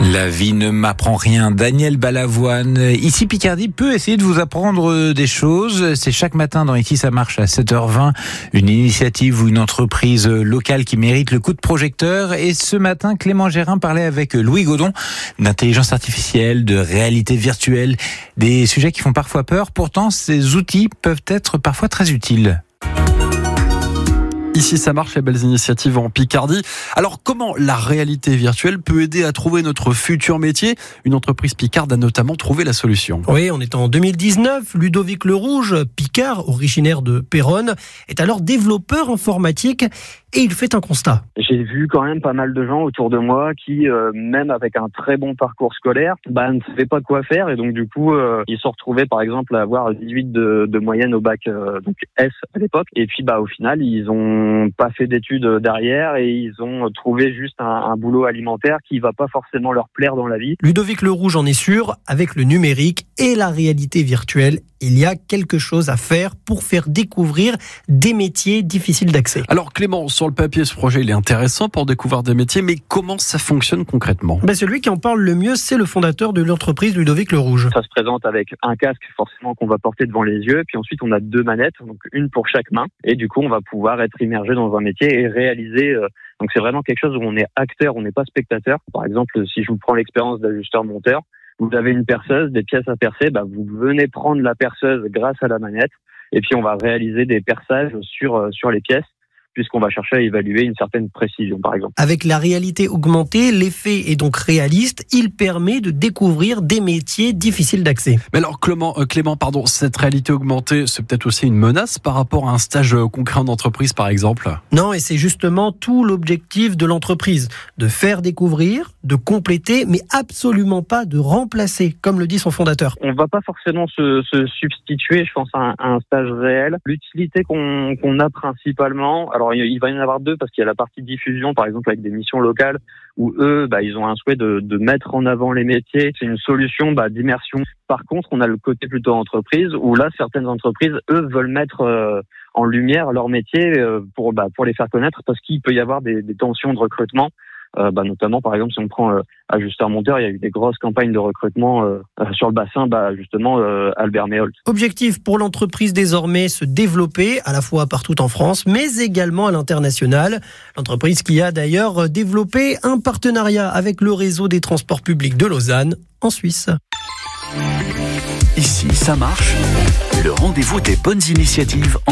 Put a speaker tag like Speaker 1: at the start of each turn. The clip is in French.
Speaker 1: La vie ne m'apprend rien. Daniel Balavoine. Ici Picardie peut essayer de vous apprendre des choses. C'est chaque matin dans Ici ça marche à 7h20. Une initiative ou une entreprise locale qui mérite le coup de projecteur. Et ce matin, Clément Gérin parlait avec Louis Godon d'intelligence artificielle, de réalité virtuelle. Des sujets qui font parfois peur. Pourtant, ces outils peuvent être parfois très utiles.
Speaker 2: Ici ça marche, les belles initiatives en Picardie. Alors comment la réalité virtuelle peut aider à trouver notre futur métier ? Une entreprise picarde a notamment trouvé la solution.
Speaker 3: Oui, on est en 2019. Ludovic Lerouge, picard, originaire de Péronne, est alors développeur informatique et il fait un constat.
Speaker 4: J'ai vu quand même pas mal de gens autour de moi qui, même avec un très bon parcours scolaire, ne savaient pas quoi faire et donc du coup, ils se retrouvaient par exemple à avoir 18 de moyenne au bac donc S à l'époque. Et puis au final, ils ont pas fait d'études derrière et ils ont trouvé juste un boulot alimentaire qui va pas forcément leur plaire dans la vie.
Speaker 3: Ludovic Lerouge en est sûr, avec le numérique et la réalité virtuelle, il y a quelque chose à faire pour faire découvrir des métiers difficiles d'accès.
Speaker 2: Alors Clément, sur le papier, ce projet il est intéressant pour découvrir des métiers, mais comment ça fonctionne concrètement ?
Speaker 3: Celui qui en parle le mieux, c'est le fondateur de l'entreprise Ludovic Lerouge.
Speaker 4: Ça se présente avec un casque forcément qu'on va porter devant les yeux, puis ensuite on a 2 manettes, donc une pour chaque main, et du coup on va pouvoir être immergé dans un métier et réaliser. Donc c'est vraiment quelque chose où on est acteur, on n'est pas spectateur. Par exemple, si je vous prends l'expérience d'ajusteur-monteur, vous avez une perceuse, des pièces à percer, vous venez prendre la perceuse grâce à la manette, et puis on va réaliser des perçages sur les pièces, puisqu'on va chercher à évaluer une certaine précision, par exemple.
Speaker 3: Avec la réalité augmentée, l'effet est donc réaliste. Il permet de découvrir des métiers difficiles d'accès.
Speaker 2: Mais alors Clément, cette réalité augmentée, c'est peut-être aussi une menace par rapport à un stage concret en entreprise, par exemple ?
Speaker 3: Non, et c'est justement tout l'objectif de l'entreprise. De faire découvrir, de compléter, mais absolument pas de remplacer, comme le dit son fondateur.
Speaker 4: On va pas forcément se substituer, je pense, à un stage réel. L'utilité qu'on a principalement... Alors, il va y en avoir 2 parce qu'il y a la partie diffusion, par exemple, avec des missions locales où eux, ils ont un souhait de mettre en avant les métiers. C'est une solution d'immersion. Par contre, on a le côté plutôt entreprise où là, certaines entreprises, eux, veulent mettre en lumière leur métier pour les faire connaître parce qu'il peut y avoir des tensions de recrutement. Notamment, par exemple, si on prend ajusteur-monteur, il y a eu des grosses campagnes de recrutement sur le bassin, justement, Albert Méholt.
Speaker 3: Objectif pour l'entreprise désormais, se développer à la fois partout en France, mais également à l'international. L'entreprise qui a d'ailleurs développé un partenariat avec le réseau des transports publics de Lausanne, en Suisse.
Speaker 5: Ici, ça marche. Le rendez-vous des bonnes initiatives